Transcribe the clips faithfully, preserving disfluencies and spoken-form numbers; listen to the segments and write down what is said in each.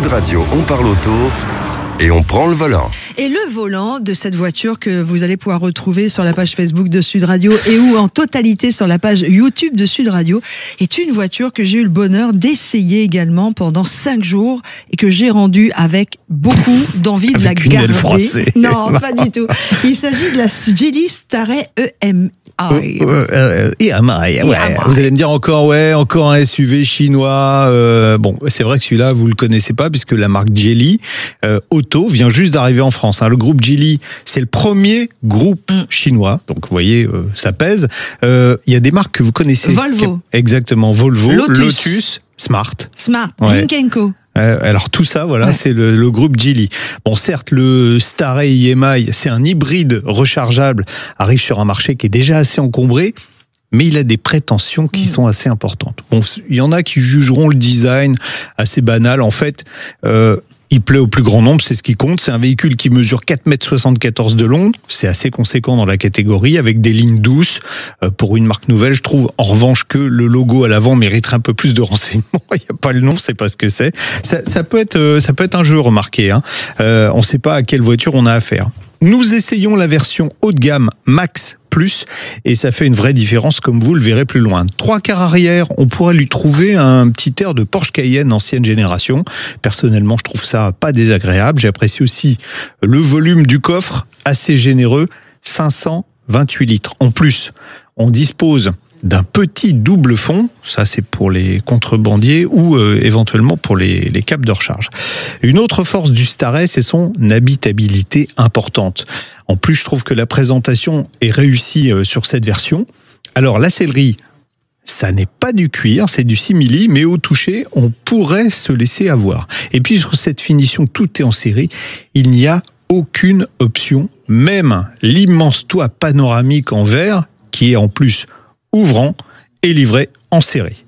Radio, on parle auto et on prend le volant. Et le volant de cette voiture que vous allez pouvoir retrouver sur la page Facebook de Sud Radio et ou en totalité sur la page YouTube de Sud Radio est une voiture que j'ai eu le bonheur d'essayer également pendant cinq jours et que j'ai rendue avec beaucoup d'envie de la garder. Non, non, pas du tout. Il s'agit de la Geely Starray E M I. Euh, euh, E M I, ouais. Vous allez me dire encore, ouais, encore un S U V chinois. Euh, bon, c'est vrai que celui-là, vous le connaissez pas puisque la marque Geely euh, Auto vient juste d'arriver en France. Hein. Le groupe Geely, c'est le premier groupe mm. chinois. Donc, vous voyez, euh, ça pèse. Il euh, y a des marques que vous connaissez. Volvo. Exactement. Volvo, Lotus, Lotus Smart. Smart, ouais. Lynk and Co. Euh, alors tout ça, voilà, ouais. c'est le, le groupe Geely. Bon, certes, le Starray E M I, c'est un hybride rechargeable, arrive sur un marché qui est déjà assez encombré, mais il a des prétentions qui mmh. sont assez importantes. Bon, il y en a qui jugeront le design assez banal. En fait, euh, il plaît au plus grand nombre, c'est ce qui compte. C'est un véhicule qui mesure quatre mètres soixante-quatorze de long. C'est assez conséquent dans la catégorie, avec des lignes douces. Euh, pour une marque nouvelle, je trouve en revanche que le logo à l'avant mériterait un peu plus de renseignements. Il n'y a pas le nom, c'est pas ce que c'est. Ça, ça peut être, euh, ça peut être un jeu, remarqué. Hein. Euh, on ne sait pas à quelle voiture on a affaire. Nous essayons la version haut de gamme Max Plus et ça fait une vraie différence comme vous le verrez plus loin. Trois quarts arrière, on pourrait lui trouver un petit air de Porsche Cayenne ancienne génération. Personnellement, je trouve ça pas désagréable. J'apprécie aussi le volume du coffre, assez généreux, cinq cent vingt-huit litres. En plus, on dispose d'un petit double fond, ça c'est pour les contrebandiers ou euh, éventuellement pour les, les câbles de recharge. Une autre force du Starray, c'est son habitabilité importante. En plus, je trouve que la présentation est réussie euh, sur cette version. Alors la sellerie, ça n'est pas du cuir, c'est du simili, mais au toucher, on pourrait se laisser avoir. Et puis sur cette finition, tout est en série, il n'y a aucune option, même l'immense toit panoramique en verre, qui est en plus ouvrant et livré en série.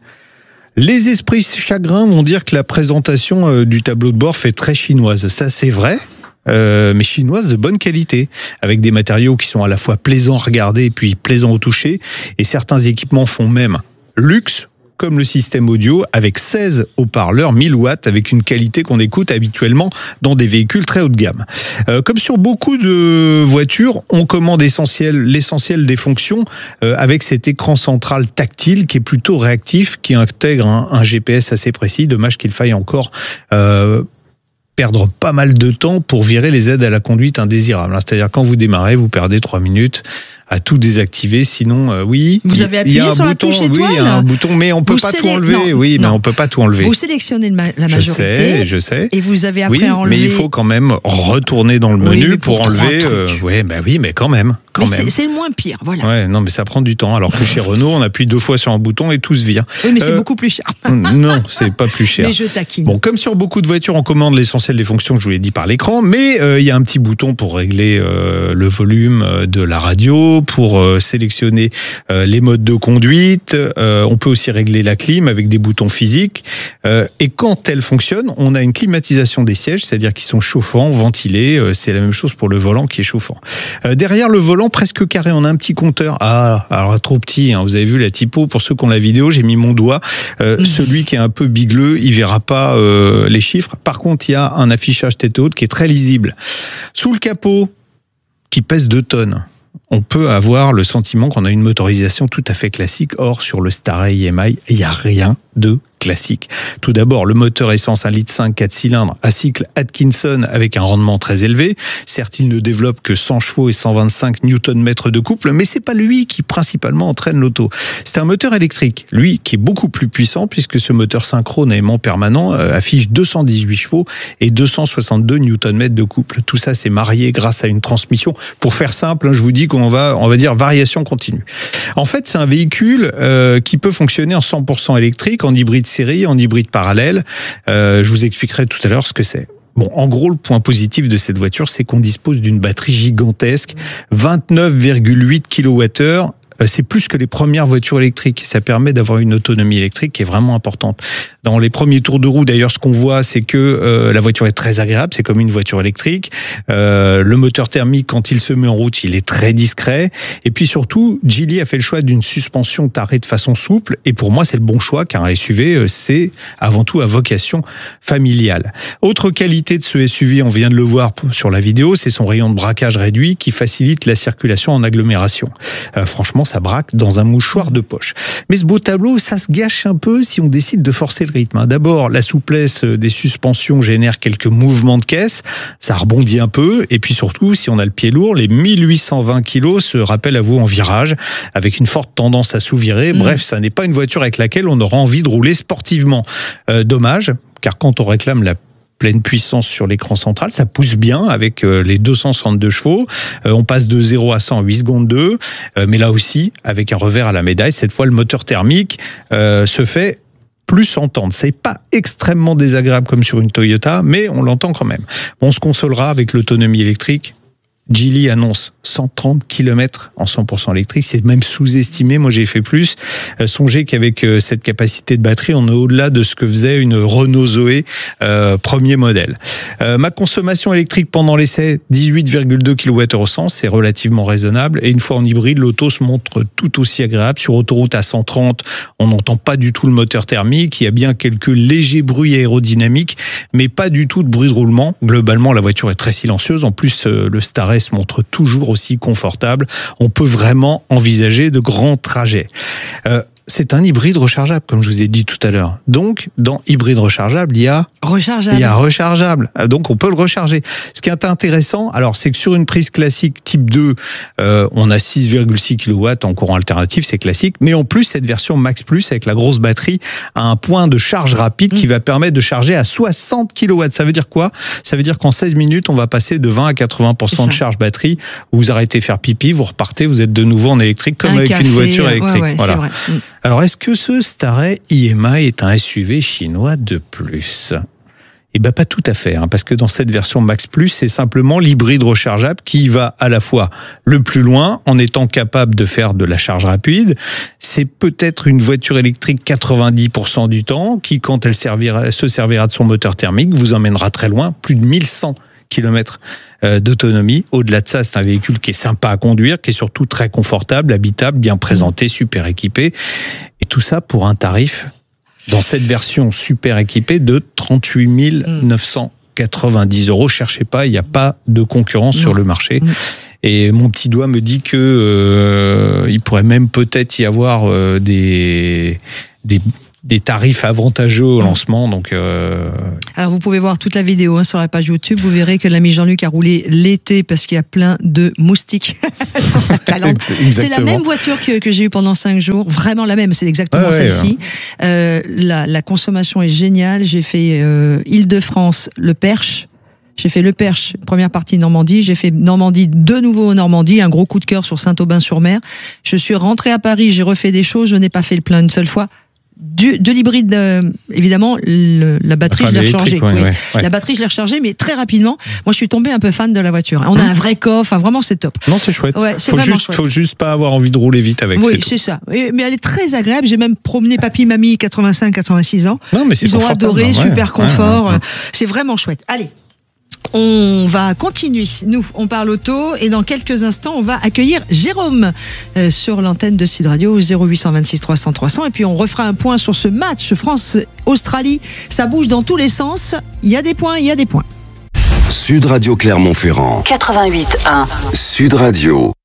Les esprits chagrins vont dire que la présentation euh, du tableau de bord fait très chinoise. Ça, c'est vrai, euh, mais chinoise de bonne qualité, avec des matériaux qui sont à la fois plaisants à regarder et puis plaisants au toucher. Et certains équipements font même luxe, comme le système audio, avec seize haut-parleurs, mille watts, avec une qualité qu'on écoute habituellement dans des véhicules très haut de gamme. Euh, comme sur beaucoup de voitures, on commande essentiel, l'essentiel des fonctions euh, avec cet écran central tactile qui est plutôt réactif, qui intègre un, un G P S assez précis. Dommage qu'il faille encore euh, perdre pas mal de temps pour virer les aides à la conduite indésirables. C'est-à-dire quand vous démarrez, vous perdez trois minutes à tout désactiver, sinon euh, oui. Vous avez appuyé sur la touche étoile. Oui, il y a un bouton, mais on peut vous pas sélec... tout enlever. Non, oui, non. mais on peut pas tout enlever. Vous sélectionnez la majorité. Je sais, je sais. Et vous avez après oui, enlevé. Mais il faut quand même retourner dans le menu oui, pour, pour enlever. Euh, oui, ben oui, mais quand même. Quand mais même. C'est le moins pire, voilà. Ouais, non, mais ça prend du temps. Alors que chez Renault, on appuie deux fois sur un bouton et tout se vire. Oui, mais c'est euh, beaucoup plus cher. Non, c'est pas plus cher. Mais je taquine. Bon, comme sur beaucoup de voitures, on commande l'essentiel des fonctions que je vous l'ai dit par l'écran, mais il euh, y a un petit bouton pour régler euh, le volume de la radio, pour euh, sélectionner euh, les modes de conduite. Euh, on peut aussi régler la clim avec des boutons physiques. Euh, et quand elle fonctionne, on a une climatisation des sièges, c'est-à-dire qu'ils sont chauffants, ventilés. Euh, c'est la même chose pour le volant qui est chauffant. Euh, derrière le volant, presque carré, on a un petit compteur. Ah, alors trop petit, hein, vous avez vu la typo. Pour ceux qui ont la vidéo, j'ai mis mon doigt. Euh, mmh. Celui qui est un peu bigleux, il verra pas euh, les chiffres. Par contre, il y a un affichage tête haute qui est très lisible. Sous le capot, qui pèse deux tonnes, on peut avoir le sentiment qu'on a une motorisation tout à fait classique. Or, sur le Starray E M I, il n'y a rien de classique. Tout d'abord, le moteur essence un virgule cinq litres quatre cylindres à cycle Atkinson avec un rendement très élevé. Certes, il ne développe que cent chevaux et cent vingt-cinq newton-mètres de couple, mais c'est pas lui qui principalement entraîne l'auto. C'est un moteur électrique, lui, qui est beaucoup plus puissant puisque ce moteur synchrone à aimant permanent euh, affiche deux cent dix-huit chevaux et deux cent soixante-deux newton-mètres de couple. Tout ça, c'est marié grâce à une transmission. Pour faire simple, je vous dis qu'on va, on va dire variation continue. En fait, c'est un véhicule euh, qui peut fonctionner en cent pour cent électrique, en hybride série, en hybride parallèle. Euh, je vous expliquerai tout à l'heure ce que c'est. Bon, en gros, le point positif de cette voiture, c'est qu'on dispose d'une batterie gigantesque, vingt-neuf virgule huit kilowattheures, c'est plus que les premières voitures électriques. Ça permet d'avoir une autonomie électrique qui est vraiment importante. Dans les premiers tours de roue, d'ailleurs, ce qu'on voit, c'est que euh, la voiture est très agréable. C'est comme une voiture électrique. Euh, le moteur thermique, quand il se met en route, il est très discret. Et puis surtout, Geely a fait le choix d'une suspension tarée de façon souple. Et pour moi, c'est le bon choix, car un S U V, c'est avant tout à vocation familiale. Autre qualité de ce S U V, on vient de le voir sur la vidéo, c'est son rayon de braquage réduit qui facilite la circulation en agglomération. Euh, franchement, ça braque dans un mouchoir de poche. Mais ce beau tableau, ça se gâche un peu si on décide de forcer le rythme. D'abord, la souplesse des suspensions génère quelques mouvements de caisse, ça rebondit un peu, et puis surtout, si on a le pied lourd, les mille huit cent vingt kilos se rappellent à vous en virage, avec une forte tendance à sous-virer. Mmh. Bref, ça n'est pas une voiture avec laquelle on aura envie de rouler sportivement. Euh, dommage, car quand on réclame la pleine puissance sur l'écran central, ça pousse bien avec euh, les deux cent soixante-deux chevaux. Euh, on passe de zéro à cent en huit secondes deux, euh, mais là aussi, avec un revers à la médaille, cette fois le moteur thermique euh, se fait plus entendre. C'est pas extrêmement désagréable comme sur une Toyota, mais on l'entend quand même. On se consolera avec l'autonomie électrique. Geely annonce cent trente kilomètres en cent pour cent électrique, c'est même sous-estimé, moi j'ai fait plus. Euh, songez qu'avec euh, cette capacité de batterie, on est au-delà de ce que faisait une Renault Zoé euh, premier modèle. Euh, ma consommation électrique pendant l'essai, dix-huit virgule deux kilowattheures au cent, c'est relativement raisonnable. Et une fois en hybride, l'auto se montre tout aussi agréable. Sur autoroute à cent trente, on n'entend pas du tout le moteur thermique, il y a bien quelques légers bruits aérodynamiques, mais pas du tout de bruit de roulement. Globalement, la voiture est très silencieuse. En plus, euh, le Staray se montre toujours aussi confortable. On peut vraiment envisager de grands trajets. Euh, c'est un hybride rechargeable, comme je vous ai dit tout à l'heure. Donc, dans hybride rechargeable, il y a rechargeable. Il y a rechargeable. Donc, on peut le recharger. Ce qui est intéressant, alors, c'est que sur une prise classique type deux, euh, on a six virgule six kilowatts en courant alternatif, c'est classique. Mais en plus, cette version Max Plus, avec la grosse batterie, a un point de charge rapide mmh. qui va permettre de charger à soixante kilowatts. Ça veut dire quoi? Ça veut dire qu'en seize minutes, on va passer de vingt à quatre-vingts pour cent de charge batterie. Vous arrêtez faire pipi, vous repartez, vous êtes de nouveau en électrique, comme un avec café, une voiture électrique. Ouais, ouais, voilà. c'est vrai. Mmh. Alors, est-ce que ce Staray I M I est un S U V chinois de plus? Eh bien, pas tout à fait, hein, parce que dans cette version Max Plus, c'est simplement l'hybride rechargeable qui va à la fois le plus loin en étant capable de faire de la charge rapide. C'est peut-être une voiture électrique quatre-vingt-dix pour cent du temps qui, quand elle servira, se servira de son moteur thermique, vous emmènera très loin, plus de mille cent kilomètres d'autonomie. Au-delà de ça, c'est un véhicule qui est sympa à conduire, qui est surtout très confortable, habitable, bien présenté, super équipé. Et tout ça pour un tarif, dans cette version super équipée, de trente-huit mille neuf cent quatre-vingt-dix euros. Cherchez pas, il n'y a pas de concurrence non. sur le marché. Mmh. Et mon petit doigt me dit que euh, il pourrait même peut-être y avoir euh, des... des des tarifs avantageux au lancement. Donc, euh... Alors, vous pouvez voir toute la vidéo hein, sur la page YouTube. Vous verrez que l'ami Jean-Luc a roulé l'été parce qu'il y a plein de moustiques sur la calandre. C'est la même voiture que, que j'ai eue pendant cinq jours. Vraiment la même. C'est exactement ah ouais, celle-ci. Ouais. Euh, la, la consommation est géniale. J'ai fait euh, Île-de-France, le Perche. J'ai fait le Perche, première partie Normandie. J'ai fait Normandie de nouveau en un gros coup de cœur sur Saint-Aubin-sur-Mer. Je suis rentrée à Paris, j'ai refait des choses. Je n'ai pas fait le plein une seule fois. Du, de l'hybride, euh, évidemment, le, la batterie, enfin, je l'ai rechargée. Ouais, oui. ouais, ouais. La batterie, je l'ai rechargée, mais très rapidement. Moi, je suis tombée un peu fan de la voiture. On a un vrai coffre, enfin, vraiment, c'est top. Non, c'est chouette. Ouais, c'est faut, juste, chouette. faut juste pas avoir envie de rouler vite avec. Oui, c'est, c'est ça. Et, mais elle est très agréable. J'ai même promené papy, mamie, quatre-vingt-cinq, quatre-vingt-six ans. Non, mais c'est Ils ont adoré, ouais, super confort. Ouais, ouais, ouais. C'est vraiment chouette. Allez. On va continuer. Nous, on parle auto et dans quelques instants, on va accueillir Jérôme euh, sur l'antenne de Sud Radio zéro huit cent vingt-six trois cents trois cents et puis on refera un point sur ce match France-Australie. Ça bouge dans tous les sens. Il y a des points, il y a des points. Sud Radio Clermont-Ferrand. quatre-vingt-huit un. Sud Radio.